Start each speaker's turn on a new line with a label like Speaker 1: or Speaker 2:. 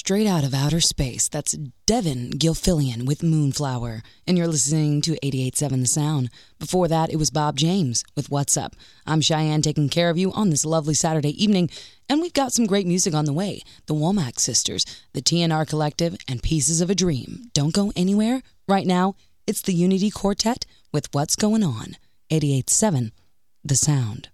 Speaker 1: straight out of outer space. That's Devin Gilfillian with Moonflower. And you're listening to 88.7 The Sound. Before that, it was Bob James with What's Up. I'm Cheyenne taking care of you on this lovely Saturday evening. And we've got some great music on the way. The Womack Sisters, the TNR Collective, and Pieces of a Dream. Don't go anywhere. Right now, it's the Unity Quartet with What's Going On. 88.7 The Sound.